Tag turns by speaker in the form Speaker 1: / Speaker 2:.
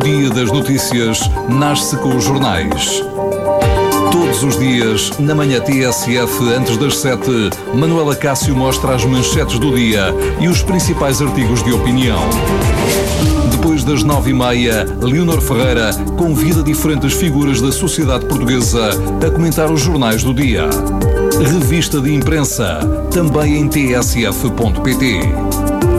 Speaker 1: Dia das notícias nasce com os jornais. Todos os dias, na manhã TSF, antes das 7, Manuela Cássio mostra as manchetes do dia e os principais artigos de opinião. Depois das 9h30, Leonor Ferreira convida diferentes figuras da sociedade portuguesa a comentar os jornais do dia. Revista de imprensa, também em tsf.pt.